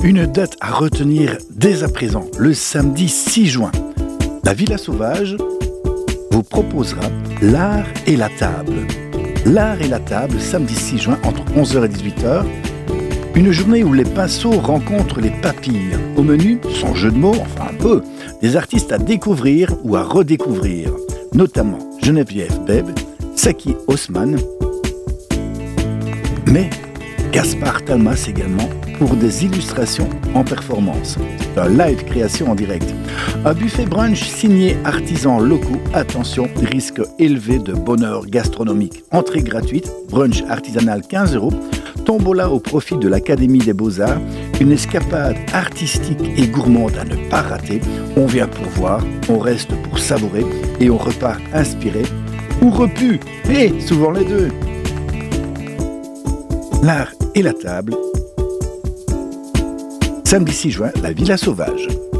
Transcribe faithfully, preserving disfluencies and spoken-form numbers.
Une date à retenir dès à présent, le samedi six juin. La Villa Sauvage vous proposera l'art et la table. L'art et la table, samedi six juin, entre onze heures et dix-huit heures. Une journée où les pinceaux rencontrent les papilles. Au menu, sans jeu de mots, enfin un peu, des artistes à découvrir ou à redécouvrir. Notamment Geneviève Beb, Saki Osman, mais Gaspard Talmas également, pour des illustrations en performance. C'est un live création en direct. Un buffet brunch signé artisans locaux. Attention, risque élevé de bonheur gastronomique. Entrée gratuite, brunch artisanal quinze euros. Tombola au profit de l'Académie des Beaux-Arts. Une escapade artistique et gourmande à ne pas rater. On vient pour voir, on reste pour savourer et on repart inspiré ou repu. Et souvent les deux. L'art et la table. Samedi six juin, la Villa Sauvage.